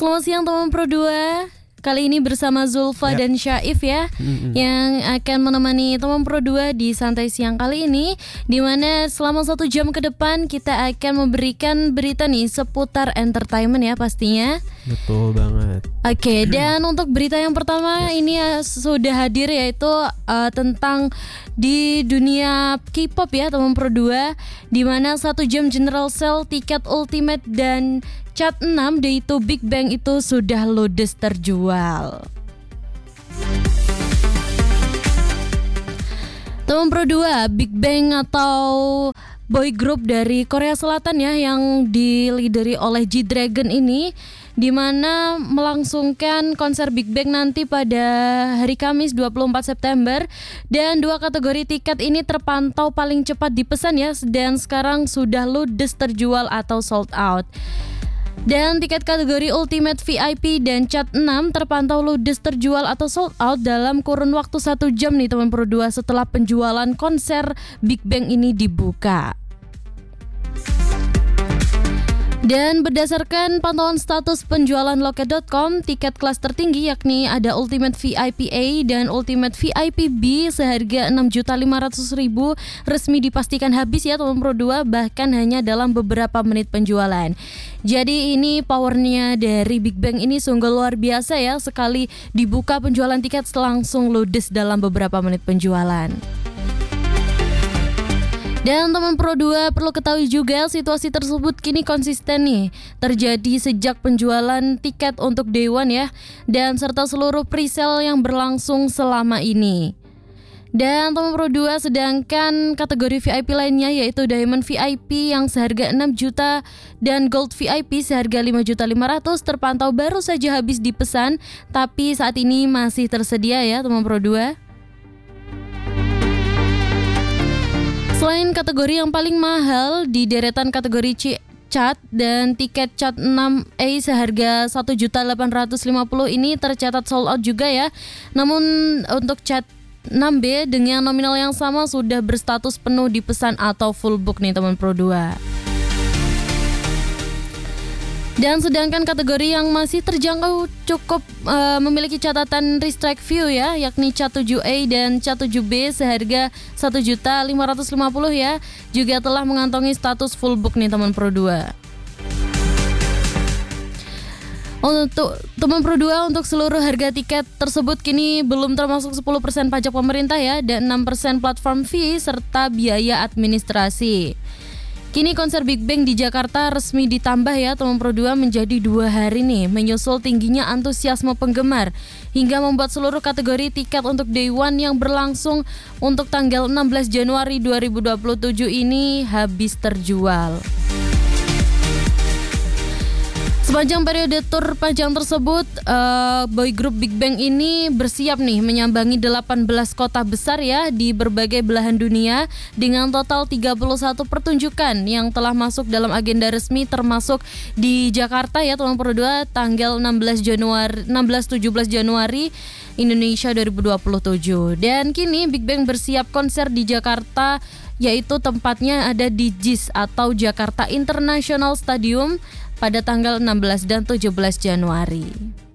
Selamat siang teman Pro 2. Kali ini bersama Zulfa dan Syaif ya, yang akan menemani teman Pro 2 di Santai Siang kali ini, di mana selama 1 jam ke depan kita akan memberikan berita nih seputar entertainment ya pastinya. Betul banget. Oke, dan untuk berita yang pertama ini sudah hadir, yaitu tentang di dunia K-pop ya teman Pro 2, di mana 1 jam General Sale tiket Ultimate dan Cat 6 yaitu Big Bang itu sudah ludes terjual. Teman Pro 2, Big Bang atau boy group dari Korea Selatan ya, yang dilideri oleh G-Dragon ini, di mana melangsungkan konser Big Bang nanti pada hari Kamis 24 September, dan 2 kategori tiket ini terpantau paling cepat dipesan ya, dan sekarang sudah ludes terjual atau sold out. Dan tiket kategori Ultimate VIP dan Cat 6 terpantau ludes terjual atau sold out dalam kurun waktu 1 jam nih teman Pro 2 setelah penjualan konser Big Bang ini dibuka. Dan berdasarkan pantauan status penjualan Loket.com, tiket kelas tertinggi yakni ada Ultimate VIP A dan Ultimate VIP B seharga 6.500.000 resmi dipastikan habis ya teman Pro 2, bahkan hanya dalam beberapa menit penjualan. Jadi ini powernya dari Big Bang ini sungguh luar biasa ya, sekali dibuka penjualan tiket langsung ludes dalam beberapa menit penjualan. Dan teman Pro 2 perlu ketahui juga, situasi tersebut kini konsisten nih terjadi sejak penjualan tiket untuk Day One ya, dan serta seluruh presale yang berlangsung selama ini. Dan teman Pro 2, sedangkan kategori VIP lainnya yaitu Diamond VIP yang seharga 6 juta dan Gold VIP seharga 5.500.000 terpantau baru saja habis dipesan, tapi saat ini masih tersedia ya teman Pro 2. Selain kategori yang paling mahal di deretan kategori Cat dan tiket Cat 6A seharga 1.850.000 ini tercatat sold out juga ya. Namun untuk Cat 6B dengan nominal yang sama sudah berstatus penuh dipesan atau full book nih teman Pro 2. Dan sedangkan kategori yang masih terjangkau cukup memiliki catatan restrike view ya, yakni Cat 7A dan Cat 7B seharga 1.550.000 ya, juga telah mengantongi status full book nih teman Pro 2. Untuk teman Pro 2, untuk seluruh harga tiket tersebut kini belum termasuk 10% pajak pemerintah ya, dan 6% platform fee serta biaya administrasi. Kini konser Big Bang di Jakarta resmi ditambah ya teman Pro 2 menjadi 2 hari nih, menyusul tingginya antusiasme penggemar hingga membuat seluruh kategori tiket untuk Day One yang berlangsung untuk tanggal 16 Januari 2027 ini habis terjual. Sepanjang periode tur panjang tersebut, boy group Big Bang ini bersiap nih menyambangi 18 kota besar ya di berbagai belahan dunia dengan total 31 pertunjukan yang telah masuk dalam agenda resmi, termasuk di Jakarta ya teman Pro 2 tanggal 16-17 Januari Indonesia 2027. Dan kini Big Bang bersiap konser di Jakarta, yaitu tempatnya ada di JIS atau Jakarta International Stadium pada tanggal 16 dan 17 Januari.